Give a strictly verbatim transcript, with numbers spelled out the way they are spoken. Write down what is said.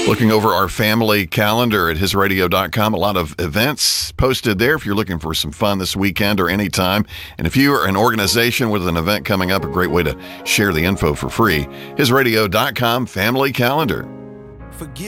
Looking over our family calendar at his radio dot com, a lot of events posted there if you're looking for some fun this weekend or anytime. And if you are an organization with an event coming up, a great way to share the info for free. his radio dot com family calendar. Forgive